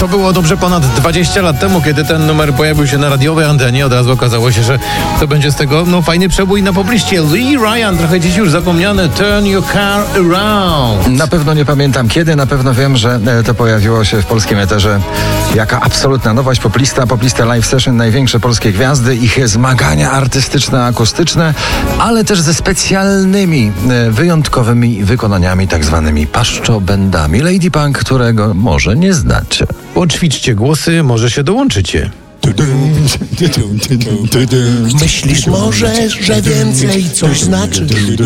To było dobrze ponad 20 lat temu, kiedy ten numer pojawił się na radiowej antenie. Od razu okazało się, że to będzie z tego fajny przebój na pobliście. Lee Ryan, trochę dziś już zapomniany, Turn Your Car Around. Na pewno nie pamiętam kiedy, na pewno wiem, że to pojawiło się w polskim eterze. Jaka absolutna nowość, poplista live session, największe polskie gwiazdy, ich zmagania artystyczne, akustyczne, ale też ze specjalnymi, wyjątkowymi wykonaniami, tak zwanymi paszczobędami. Lady Punk, którego może nie znacie. Poćwiczcie głosy, może się dołączycie. Myślisz może, że więcej coś znaczy?